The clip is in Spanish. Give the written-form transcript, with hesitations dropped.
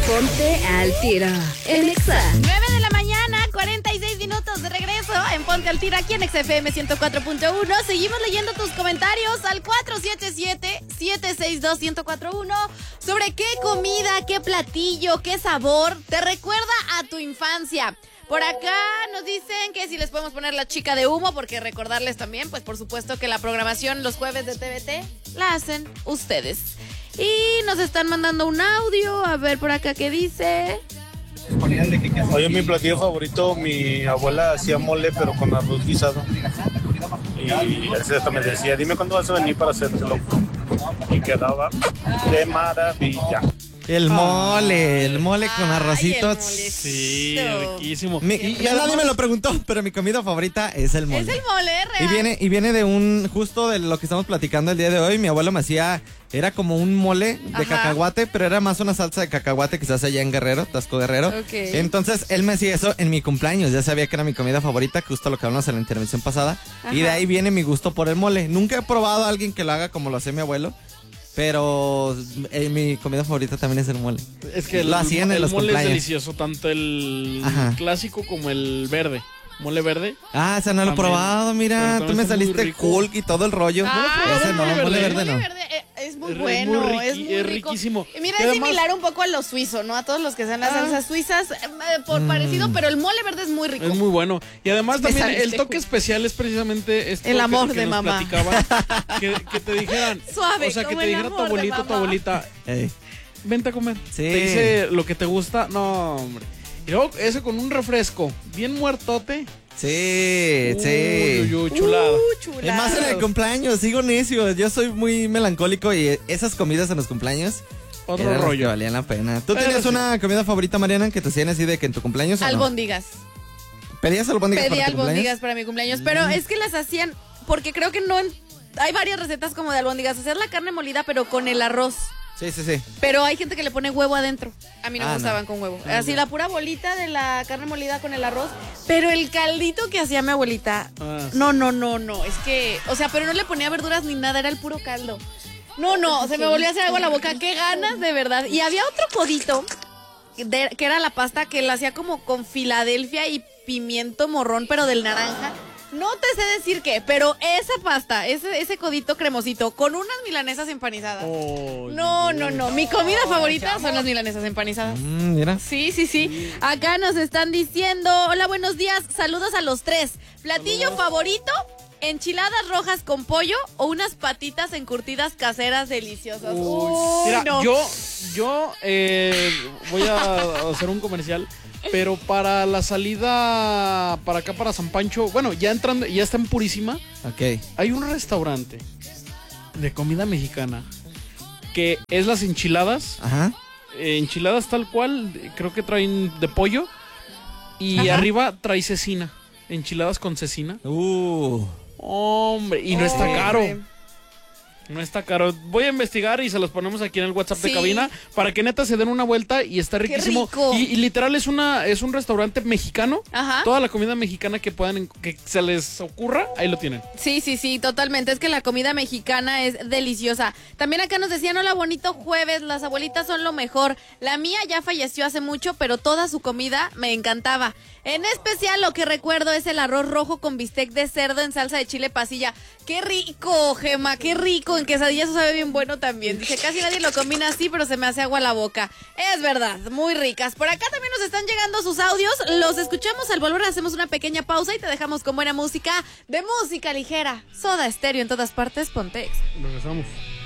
Ponte al Tiro en Exa. 9:46 de regreso en Ponte al Tiro aquí en XFM 104.1. Seguimos leyendo tus comentarios al 477-762-1041 sobre qué comida, qué platillo, qué sabor te recuerda a tu infancia. Por acá nos dicen que si les podemos poner la chica de humo, porque recordarles también, pues por supuesto que la programación los jueves de TVT la hacen ustedes. Y nos están mandando un audio, a ver por acá qué dice. Oye, mi platillo favorito, mi abuela hacía mole pero con arroz guisado. Y ella me decía, dime cuándo vas a venir para hacértelo. Y quedaba de maravilla. El mole con arrocito. Sí, riquísimo. Ya nadie me lo preguntó, pero mi comida favorita es el mole. Es el mole, real. Y viene de justo de lo que estamos platicando el día de hoy. Mi abuelo me hacía, era como un mole de cacahuate, pero era más una salsa de cacahuate que se hace allá en Guerrero, Tasco Guerrero. Okay. Entonces, él me hacía eso en mi cumpleaños. Ya sabía que era mi comida favorita, justo lo que hablamos en la intervención pasada. Ajá. Y de ahí viene mi gusto por el mole. Nunca he probado a alguien que lo haga como lo hacía mi abuelo. Pero mi comida favorita también es el mole. Es que lo hacían en los mole cumpleaños. Es delicioso, tanto el clásico como el verde. Mole verde. Ah, ese no lo he probado, mira. Tú me saliste Hulk y todo el rollo. Ese no, mole verde no. Es muy bueno, es muy riquísimo. Y mira, es similar un poco a lo suizo, ¿no? A todos los que sean las salsas suizas, por parecido, pero el mole verde es muy rico. Es muy bueno. Y además también el toque especial es precisamente esto el amor que de nos mamá. platicaban, que te dijeran, suave, o sea, que te dijera tu abuelito, tu abuelita, vente a comer. Sí. Te dice lo que te gusta. No, hombre. Y luego eso con un refresco, bien muertote. Sí. Chulada. Es más en el cumpleaños, sigo necio. Yo soy muy melancólico y esas comidas en los cumpleaños otro rollo que valían la pena. ¿Tú tenías una comida favorita, Mariana, que te hacían así de que en tu cumpleaños? Albóndigas. ¿Pedías albóndigas para tu cumpleaños? Albóndigas para mi cumpleaños, pero es que las hacían porque creo que no hay varias recetas como de albóndigas, hacer la carne molida pero con el arroz. Sí. Pero hay gente que le pone huevo adentro. A mí no me gustaban con huevo. Así la pura bolita de la carne molida con el arroz. Pero el caldito que hacía mi abuelita. No. Es que, o sea, pero no le ponía verduras ni nada, era el puro caldo. No, se me volvió a hacer algo a la boca. Qué ganas, de verdad. Y había otro codito que era la pasta que la hacía como con Filadelfia y pimiento morrón, pero del naranja. No te sé decir qué, pero esa pasta, ese codito cremosito con unas milanesas empanizadas. No. Mi comida favorita son las milanesas empanizadas. Mira. Sí. Acá nos están diciendo, hola, buenos días, saludos a los tres. ¿Platillo favorito? ¿Enchiladas rojas con pollo o unas patitas encurtidas caseras deliciosas? Mira, yo voy a hacer un comercial. Pero para la salida para acá, para San Pancho, bueno, ya entrando, ya está en Purísima. Ok. Hay un restaurante de comida mexicana que es las enchiladas. Ajá. Enchiladas tal cual, creo que traen de pollo. Y arriba trae cecina. Enchiladas con cecina. Hombre, y no está caro. No está caro. Voy a investigar y se los ponemos aquí en el WhatsApp de cabina para que neta se den una vuelta y está riquísimo. Qué rico. Y literal es un restaurante mexicano. Ajá. Toda la comida mexicana que se les ocurra, ahí lo tienen. Sí, totalmente. Es que la comida mexicana es deliciosa. También acá nos decían, hola, bonito jueves, las abuelitas son lo mejor. La mía ya falleció hace mucho, pero toda su comida me encantaba. En especial lo que recuerdo es el arroz rojo con bistec de cerdo en salsa de chile pasilla. ¡Qué rico, Gema! ¡Qué rico! En quesadilla eso sabe bien bueno también. Dice, casi nadie lo combina así, pero se me hace agua la boca. Es verdad, muy ricas. Por acá también nos están llegando sus audios. Los escuchamos al volver, hacemos una pequeña pausa y te dejamos con buena música de música ligera. Soda Stereo en todas partes, Ponte Exa. Regresamos.